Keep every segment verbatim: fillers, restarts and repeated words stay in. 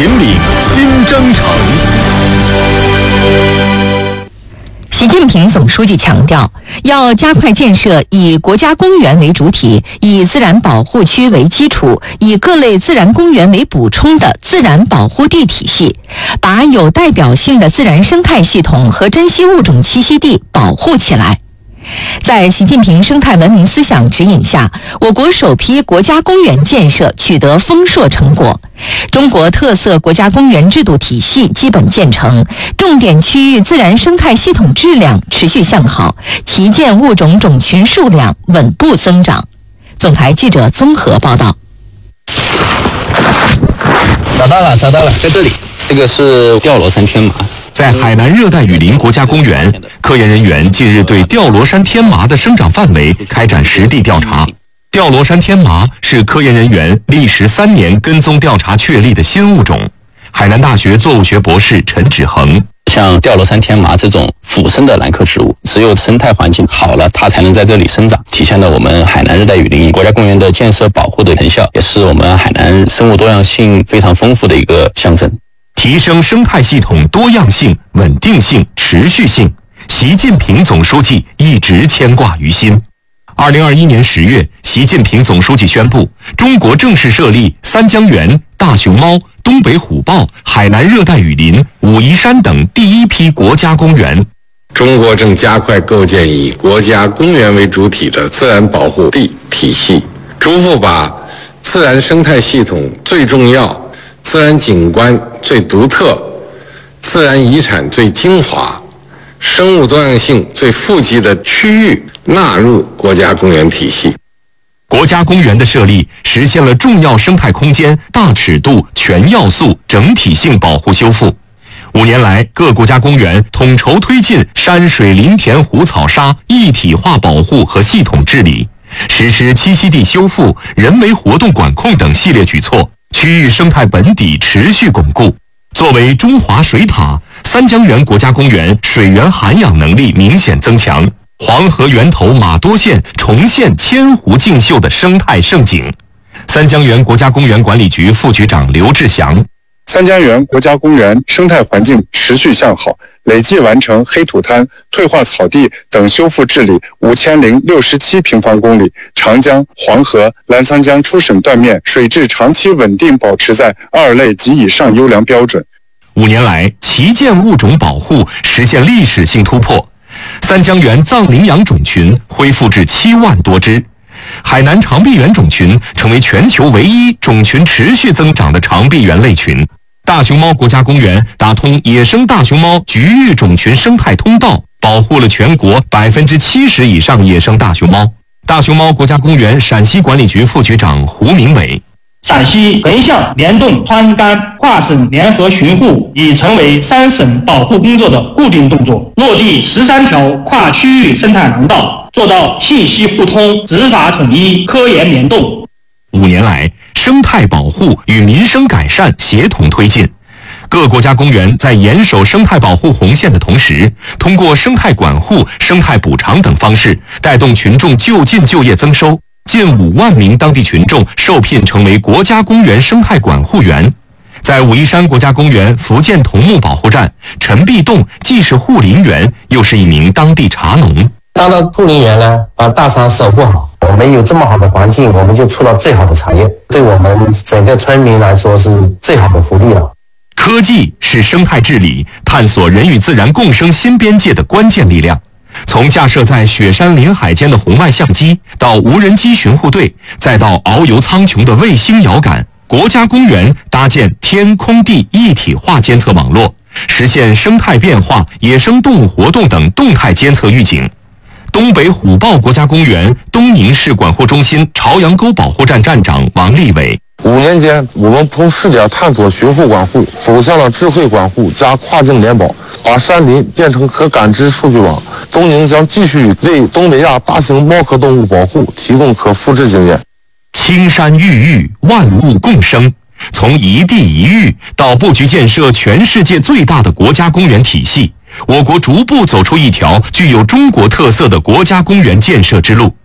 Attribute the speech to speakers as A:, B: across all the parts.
A: 引领新征程。
B: 习近平总书记强调，要加快建设以国家公园为主体、以自然保护区为基础、以各类自然公园为补充的自然保护地体系，把有代表性的自然生态系统和珍稀物种栖息地保护起来。在习近平生态文明思想指引下，我国首批国家公园建设取得丰硕成果，中国特色国家公园制度体系基本建成，重点区域自然生态系统质量持续向好，旗舰物种种群数量稳步增长。总台记者综合报道。
C: 找到了，找到了，在这里，这个是吊罗山天麻。
A: 在海南热带雨林国家公园，科研人员近日对吊罗山天麻的生长范围开展实地调查。吊罗山天麻是科研人员历时三年跟踪调查确立的新物种。海南大学作物学博士陈志恒，
C: 像吊罗山天麻这种腐生的兰科植物，只有生态环境好了，它才能在这里生长，体现了我们海南热带雨林国家公园的建设保护的成效，也是我们海南生物多样性非常丰富的一个象征。
A: 提升生态系统多样性、稳定性、持续性，习近平总书记一直牵挂于心。二零二一年十月，习近平总书记宣布，中国正式设立三江源、大熊猫、东北虎豹、海南热带雨林、武夷山等第一批国家公园。
D: 中国正加快构建以国家公园为主体的自然保护地体系，逐步把自然生态系统最重要、自然景观最独特、自然遗产最精华、生物多样性最富集的区域纳入国家公园体系。
A: 国家公园的设立实现了重要生态空间大尺度、全要素、整体性保护修复。五年来，各国家公园统筹推进山水林田湖草沙一体化保护和系统治理，实施栖息地修复、人为活动管控等系列举措，区域生态本底持续巩固。作为中华水塔，三江源国家公园水源涵养能力明显增强，黄河源头马多县重现千湖竞秀的生态盛景。三江源国家公园管理局副局长刘志祥，
E: 三江源国家公园生态环境持续向好，累计完成黑土滩、退化草地等修复治理五千零六十七平方公里，长江、黄河、澜沧江出省断面水质长期稳定保持在二类及以上优良标准。
A: 五年来，旗舰物种保护实现历史性突破，三江源藏羚羊种群恢复至七万多只，海南长臂猿种群成为全球唯一种群持续增长的长臂猿类群。大熊猫国家公园打通野生大熊猫局域种群生态通道，保护了全国百分之七十以上野生大熊猫。大熊猫国家公园陕西管理局副局长胡明伟，
F: 陕西横向联动川甘跨省联合巡护已成为三省保护工作的固定动作，落地十三条跨区域生态廊道，做到信息互通、执法统一、科研联动。
A: 五年来，生态保护与民生改善协同推进，各国家公园在严守生态保护红线的同时，通过生态管护、生态补偿等方式，带动群众就近就业增收。近五万名当地群众受聘成为国家公园生态管护员。在武夷山国家公园福建桐木保护站，陈必栋既是护林员，又是一名当地茶农。
G: 当了护林员呢，把大茶守护好，我们有这么好的环境，我们就出了最好的茶叶，对我们整个村民来说是最好的福利了。
A: 科技是生态治理、探索人与自然共生新边界的关键力量。从架设在雪山林海间的红外相机，到无人机巡护队，再到遨游苍穹的卫星遥感，国家公园搭建天空地一体化监测网络，实现生态变化、野生动物活动等动态监测预警。东北虎豹国家公园东宁市管护中心朝阳沟保护站站长王立伟，
H: 五年间，我们从试点探索巡护管护，走向了智慧管护加跨境联保，把山林变成可感知数据网。东宁将继续为东北亚大型猫科动物保护提供可复制经验。
A: 青山郁郁，万物共生。从一地一域到布局建设全世界最大的国家公园体系，我国逐步走出一条具有中国特色的国家公园建设之路。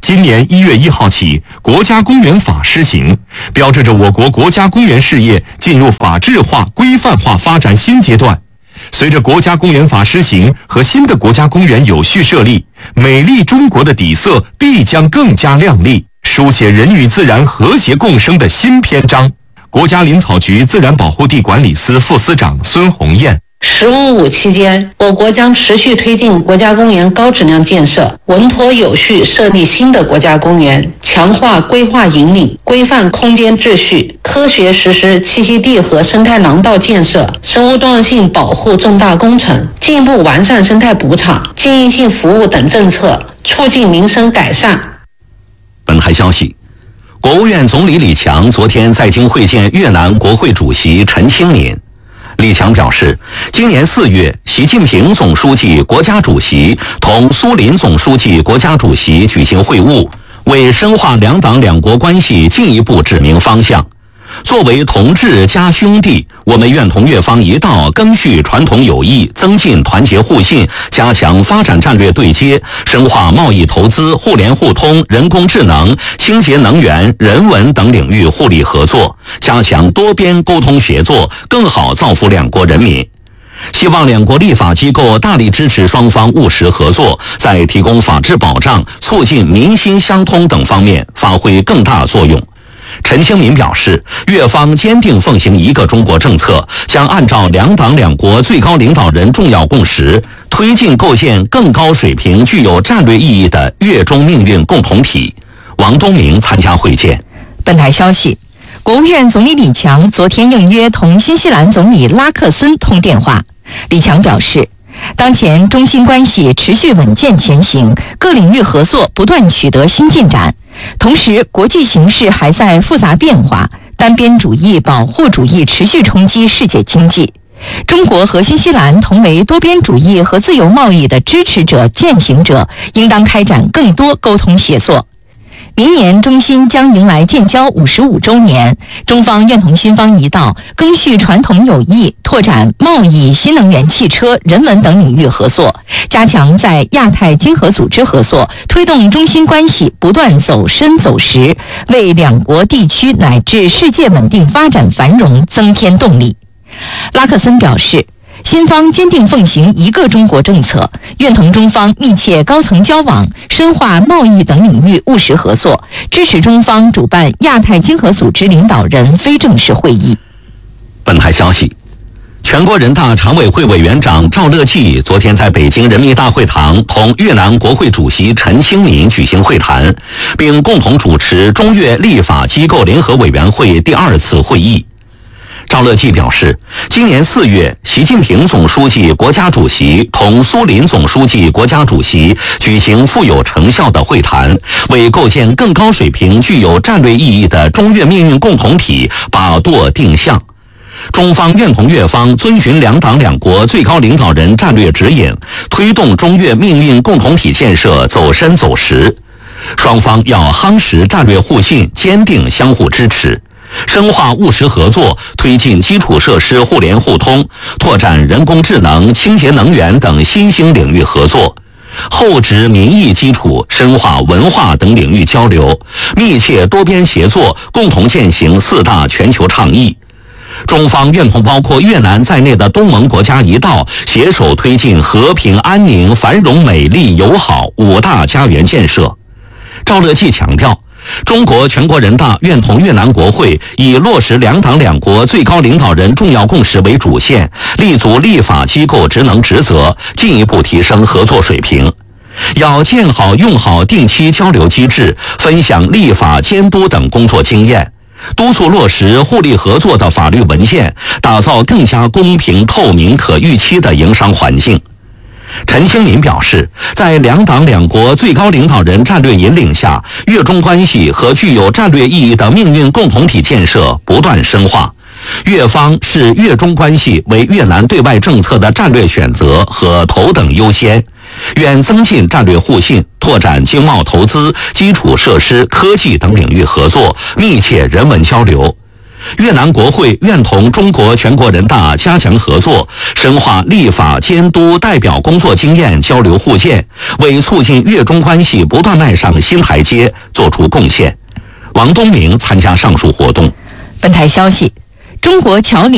A: 今年一月一号起，国家公园法施行，标志着我国国家公园事业进入法治化、规范化发展新阶段。随着国家公园法施行和新的国家公园有序设立，美丽中国的底色必将更加亮丽，书写人与自然和谐共生的新篇章。国家林草局自然保护地管理司副司长孙红艳。
I: 十五五期间，我国将持续推进国家公园高质量建设，稳妥有序设立新的国家公园，强化规划引领，规范空间秩序，科学实施栖息地和生态廊道建设、生物多样性保护重大工程，进一步完善生态补偿、经营性服务等政策，促进民生改善。
J: 本台消息，国务院总理李强昨天在京会见越南国会主席陈清民。李强表示，今年四月，习近平总书记、国家主席同苏林总书记、国家主席举行会晤，为深化两党两国关系进一步指明方向。作为同志加兄弟，我们愿同越方一道赓续传统友谊，增进团结互信，加强发展战略对接，深化贸易投资、互联互通、人工智能、清洁能源、人文等领域互利合作，加强多边沟通协作，更好造福两国人民。希望两国立法机构大力支持双方务实合作，在提供法治保障、促进民心相通等方面发挥更大作用。陈清民表示，越方坚定奉行一个中国政策，将按照两党两国最高领导人重要共识，推进构建更高水平、具有战略意义的越中命运共同体。王东明参加会见。
B: 本台消息，国务院总理李强昨天应约同新西兰总理拉克森通电话。李强表示，当前中新关系持续稳健前行，各领域合作不断取得新进展。同时，国际形势还在复杂变化，单边主义、保护主义持续冲击世界经济。中国和新西兰同为多边主义和自由贸易的支持者、践行者，应当开展更多沟通协作。明年中新将迎来建交五十五周年，中方愿同新方一道赓续传统友谊，拓展贸易、新能源汽车、人文等领域合作，加强在亚太经合组织合作，推动中新关系不断走深走实，为两国地区乃至世界稳定发展繁荣增添动力。拉克森表示，新方坚定奉行一个中国政策，愿同中方密切高层交往，深化贸易等领域务实合作，支持中方主办亚太经合组织领导人非正式会议。
J: 本台消息，全国人大常委会委员长赵乐际昨天在北京人民大会堂同越南国会主席陈清民举行会谈，并共同主持中越立法机构联合委员会第二次会议。赵乐际表示，今年四月，习近平总书记、国家主席同苏林总书记、国家主席举行富有成效的会谈，为构建更高水平、具有战略意义的中越命运共同体把舵定向。中方愿同越方遵循两党两国最高领导人战略指引，推动中越命运共同体建设走深走实。双方要夯实战略互信，坚定相互支持，深化务实合作，推进基础设施互联互通，拓展人工智能、清洁能源等新兴领域合作，厚植民意基础，深化文化等领域交流，密切多边协作，共同践行四大全球倡议。中方愿同包括越南在内的东盟国家一道，携手推进和平、安宁、繁荣、美丽、友好五大家园建设。赵乐际强调，中国全国人大愿同越南国会以落实两党两国最高领导人重要共识为主线，立足立法机构职能职责，进一步提升合作水平。要建好用好定期交流机制，分享立法监督等工作经验，督促落实互利合作的法律文件，打造更加公平、透明、可预期的营商环境。陈清民表示，在两党两国最高领导人战略引领下，越中关系和具有战略意义的命运共同体建设不断深化。越方视越中关系为越南对外政策的战略选择和头等优先，愿增进战略互信，拓展经贸投资、基础设施、科技等领域合作，密切人文交流。 越南国会愿同中国全国人大加强合作，深化立法监督代表工作经验交流互鉴，为促进越中关系不断迈上新台阶作出贡献。王东明参加上述活动。
B: 本台消息，中国侨领